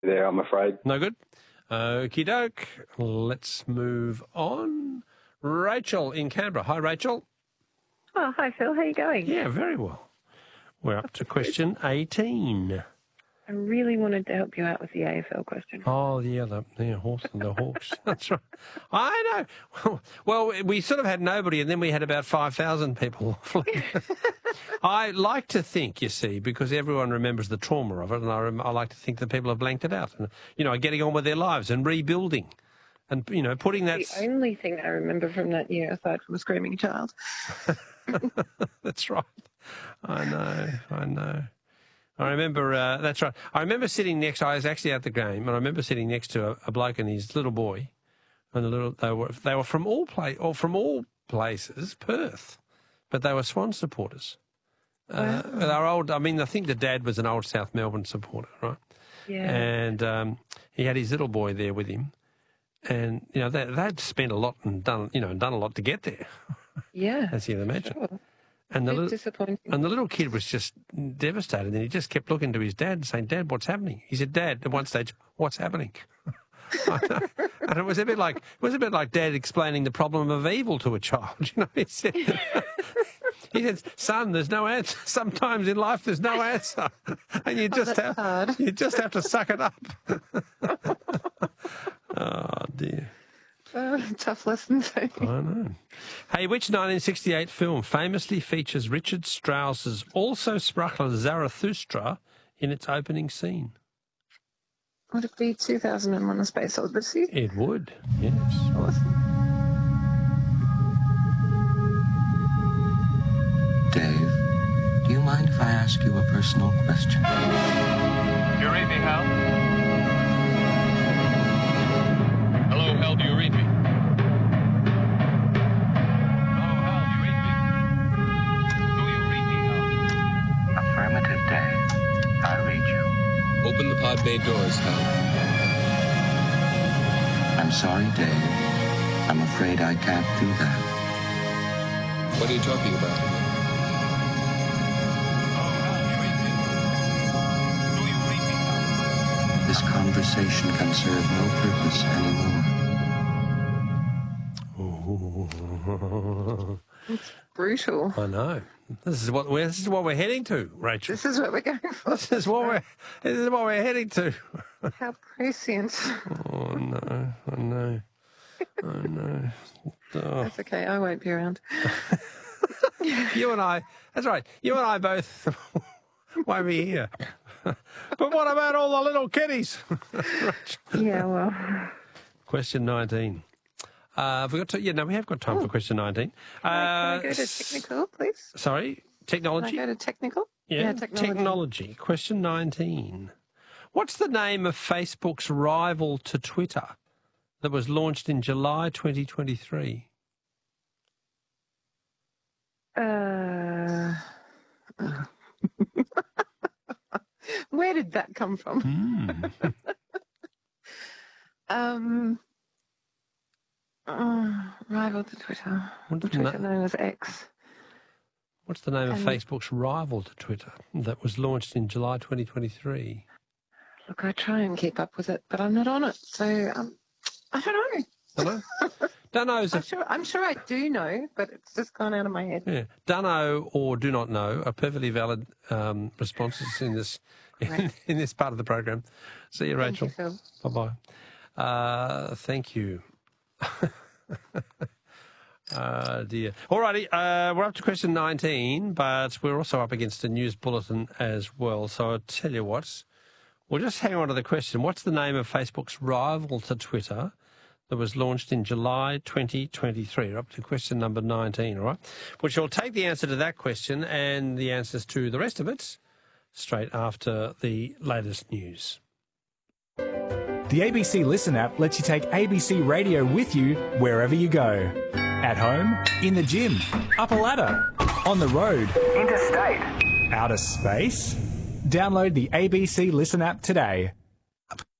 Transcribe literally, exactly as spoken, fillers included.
there, I'm afraid. No good? Okie doke. Let's move on. Rachel in Canberra. Hi, Rachel. Oh, hi, Phil. How are you going? Yeah, very well. We're up to question eighteen. I really wanted to help you out with the A F L question. Oh, yeah, the, the horse and the Hawks. That's right. I know. Well, we sort of had nobody, and then we had about five thousand people. I like to think, you see, because everyone remembers the trauma of it, and I, rem- I like to think that people have blanked it out and, you know, getting on with their lives and rebuilding and, you know, putting that... The only thing I remember from that year, aside from a screaming child. That's right. I know, I know. I remember, uh, that's right. I remember sitting next, I was actually at the game, and I remember sitting next to a, a bloke and his little boy, and the little, they were they were from all play, or from all places, Perth, but they were Swan supporters. Uh, wow. They were old, I mean, I think the dad was an old South Melbourne supporter, right? Yeah. And um, he had his little boy there with him, and, you know, they, they'd spent a lot and done, you know, done a lot to get there. Yeah. As you'd imagine. Sure. And the, little, and the little kid was just devastated, and he just kept looking to his dad and saying, "Dad, what's happening?" He said, "Dad," at one stage, "what's happening?" And it was a bit like it was a bit like Dad explaining the problem of evil to a child. You know, he said, he said, "Son, there's no answer. Sometimes in life, there's no answer, and you just oh, have hard. you just have to suck it up." Oh dear. Uh, tough lessons. I know. Hey, which nineteen sixty-eight film famously features Richard Strauss's Also Sprach Zarathustra in its opening scene? Would it be two thousand one: A Space Odyssey? It would, yes. Awesome. Dave, do you mind if I ask you a personal question? You read me, Hal? Hello, Hal, do you read me? Hello, Hal, do you read me? Do you read me, Hal? Affirmative, Dave. I read you. Open the pod bay doors, Hal. I'm sorry, Dave. I'm afraid I can't do that. What are you talking about? Hello, Hal, do you read me? Do you read me, Hal? This conversation can serve no purpose anymore. It's brutal. I know. This is what we're this is what we're heading to, Rachel. This is what we're going for. This is what we're this is what we're heading to. How prescient. Oh no! I know. I know. Oh. That's okay. I won't be around. You and I. That's right. You and I both won't be here. But what about all the little kiddies? Yeah. Well. Question nineteen. Uh, have we got to, yeah, no, we have got time oh. for question nineteen. Can, I, uh, can I go to technical, please? Sorry, technology? Can I go to technical? Yeah, yeah technology. technology. Question nineteen. What's the name of Facebook's rival to Twitter that was launched in July twenty twenty-three? Uh, where did that come from? Mm. um... Uh, rival to Twitter. What's Twitter na- known as X. What's the name um, of Facebook's rival to Twitter that was launched in July twenty twenty-three? Look, I try and keep up with it, but I'm not on it, so um, I don't know. Dunno. Dunno. I'm sure, I'm sure I do know, but it's just gone out of my head. Yeah. Dunno or do not know are perfectly valid um, responses in this in, in this part of the program. See you, Rachel. Thank you, Phil. Bye-bye. Uh, thank you. uh, dear. Alrighty, uh, we're up to question nineteen, but we're also up against a news bulletin as well. So I'll tell you what, we'll just hang on to the question. What's the name of Facebook's rival to Twitter that was launched in July twenty twenty-three? We're up to question number nineteen, all right? Which will take the answer to that question and the answers to the rest of it straight after the latest news. The A B C Listen app lets you take A B C Radio with you wherever you go. At home, in the gym, up a ladder, on the road, interstate, outer space. Download the A B C Listen app today.